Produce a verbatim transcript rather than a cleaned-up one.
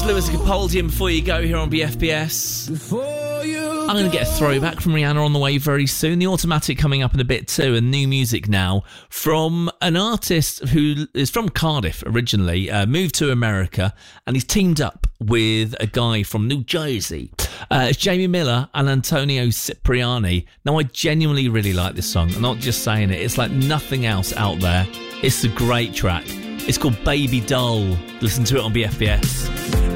Lewis Capaldi before you go here on B F B S. I'm going to get a throwback from Rihanna on the way very soon. The Automatic coming up in a bit too, and new music now from an artist who is from Cardiff originally, uh, moved to America, and he's teamed up with a guy from New Jersey. Uh, it's Jamie Miller and Antonio Cipriani. Now, I genuinely really like this song. I'm not just saying it. It's like nothing else out there. It's a great track. It's called Baby Doll. Listen to it on B F B S.